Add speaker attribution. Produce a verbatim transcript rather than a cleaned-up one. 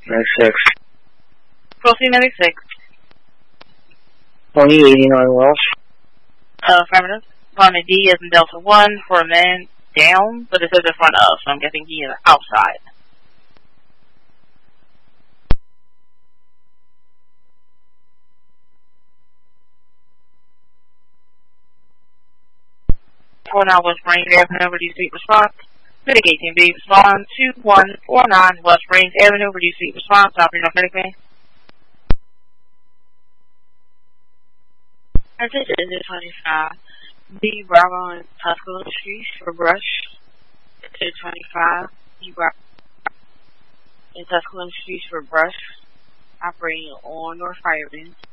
Speaker 1: Medic six.
Speaker 2: Proceed, Medic six.
Speaker 1: twenty eighty-nine Welsh.
Speaker 2: Uh, affirmative. Climate D is in Delta one for a man down, but it says in front of, so I'm guessing he is outside. four nine West Range Avenue, reduce seat response. Medic eighteen B, respond two one four nine West Range Avenue, reduce seat response. Operating on Medic Man.
Speaker 3: Message is twenty-five. B Bravo and Tuscaloosa Street for brush. two twenty-five. B Bravo and Tuscaloosa Street for brush. Operating on North Fireman.